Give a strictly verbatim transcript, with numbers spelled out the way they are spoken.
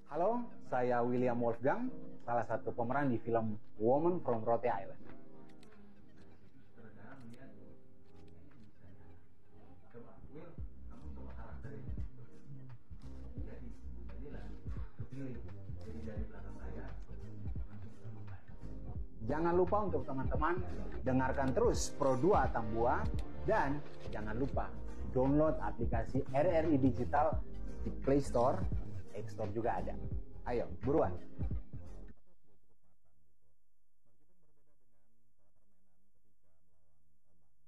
Halo, saya William Wolfgang, salah satu pemeran di film Woman from Rhode Island. Saudara melihat, kayaknya bisa ya. Coba, Will, kamu coba karakter ini. Jadi, jadilah kepilih. Jadi dari belakang saya, langsung ke depan. Jangan lupa untuk teman-teman dengarkan terus Pro dua Tambua dan jangan lupa download aplikasi R R I Digital di Play Store, App Store juga ada. Ayo, buruan!